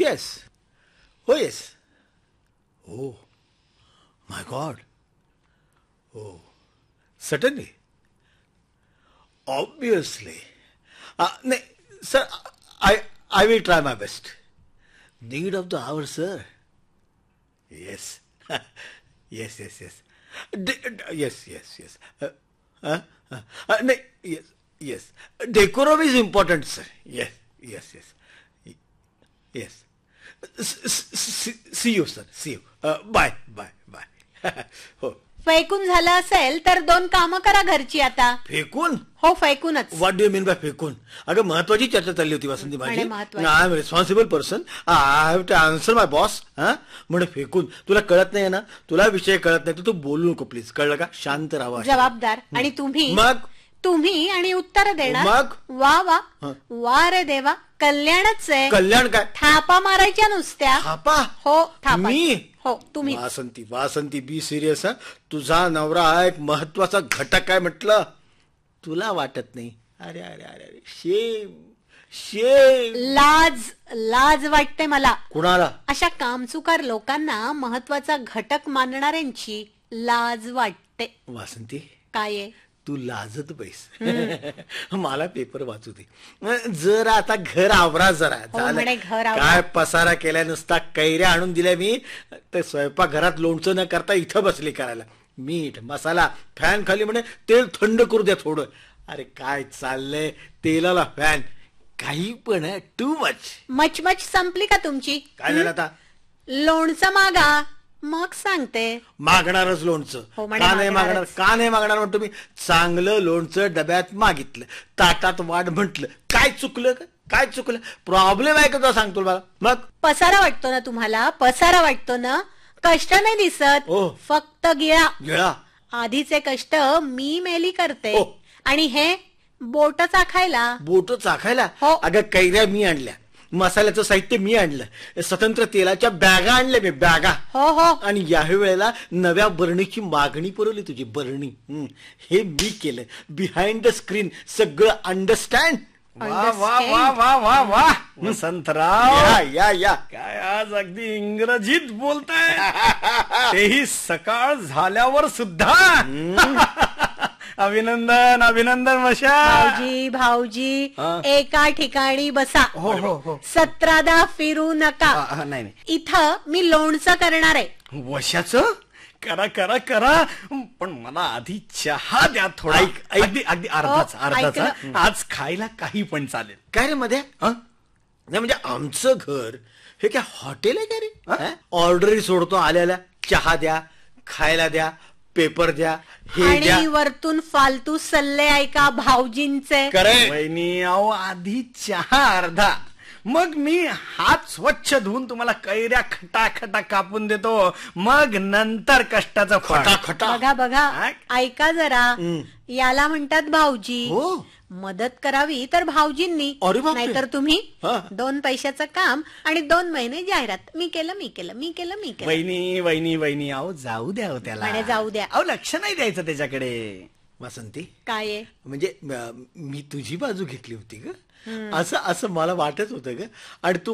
Yes. हो yes. हो माय God. हो सटनली. ऑब्वियसली. नाही sir, I will try my best. Need of the hour sir. Yes. Yes yes yes. Yes yes yes. नाही yes yes. Decorum is important sir. Yes yes yes yes. C you sir. C you. Bye bye bye. हो. फेकून झालं असेल तर 2 कामं करा घरची आता. फेकून? हो फेकूनच. What do you mean by फेकून? अगं महत्वाची चर्चा चालली होती वासंती माझी. I am responsible person. I have to answer my boss. म्हणजे फेकून तुला कळत नाही ना, तुला विषय कळत नाही तर तू बोलू नको प्लीज. कळलं का? शांत राहावं. जबाबदार. आणि तुम्ही आणि उत्तर देणार. मग वा वा वा रे देवा, कल्याणच आहे. कल्याण काय? थापा मारायच्या नुसत्या. थापा? हो थापा. मी? हो तुम्ही. वासंती बी सिरियस. तुझा नवरा हा एक महत्वाचा घटक आहे म्हटलं, तुला वाटत नाही? अरे अरे अरे अरे, शेम शेम. लाज वाटते मला. कुणाला? अशा कामचुकार लोकांना महत्वाचा घटक मानणाऱ्यांची लाज वाटते. वासंती काय आहे? तू लाजत बैस. मला पेपर वाचू दे. जर आता घर आवरा जरा. काय पसारा केलाय, नुसता कैऱ्या आणून दिल्या मी तर स्वयंपाक घरात लोणचं न करता इथं बसली करायला. मीठ मसाला फॅन खाली म्हणे तेल थंड करू द्या थोडं. अरे काय चाललंय? तेलाला फॅन, काही पण टू मच. मच संपली का तुमची? काय झालं आता? लोणचं मागा मग सांगते. मागणारच लोणचं. का नाही मागणार म्हणतो मी. चांगलं लोणचं डब्यात मागितलं, ताटात वाढ म्हटलं. काय चुकलं? प्रॉब्लेम आहे का तुला? सांगतो मला. मग पसारा वाटतो ना तुम्हाला? पसारा वाटतो ना? कष्ट नाही दिसत, फक्त गिळा. आधीचे कष्ट मी मेली करते. आणि हे बोट चाखायला. हो. अगं कैऱ्या मी आणल्या, मसाल्याचं साहित्य मी आणलं, स्वतंत्र तेलाच्या बॅगा आणल्या मी, बॅगा. हो. आणि याही वेळेला नव्या बरणीची मागणी पुरवली. तुझी बरणी हे मी केलं. बिहाइंड द स्क्रीन सगळं. अंडरस्टँड? वा वा वा वा वा वा. वसंतराव, या काय आज अगदी इंग्रजीत बोलताय, तेही सकाळ झाल्यावर सुद्धा. अभिनंदन मशा. भाऊजी एका ठिकाणी बसा. हो. 17दा फिरू नका. नाही इथं मी लोणचं करणार आहे. वशाचं? करा. पण मला आधी चहा द्या थोडा. अगदी अर्धाचा. आज खायला काही पण चालेल. काय रे मध्ये? नाही म्हणजे आमचं घर हे काय हॉटेल आहे का रे? ऑर्डरी सोडतो आल्याला. चहा द्या, खायला द्या, पेपर द्या, हे द्या. आणि वरतून फालतू सल्ले ऐका भाऊजींचे. वहिनी अहो, आधी चहा अर्धा, मग मी हात स्वच्छ धुवून तुम्हाला कैऱ्या खटा कापून देतो. मग नंतर कष्टाचा खटा. बघा ऐका जरा. याला म्हणतात भाऊजी. मदत करावी तर भाऊजींनी, नाहीतर तुम्ही. 2 पैशाचं काम आणि 2 महिने जाहिरात. मी केलं. वहिनी अहो जाऊ द्या हो त्याला. जाऊ द्या. अहो लक्ष नाही द्यायचं त्याच्याकडे. वासंती काय म्हणजे मी तुझी बाजू घेतली होती ग, असं मला वाटत होतं ग. आणि तू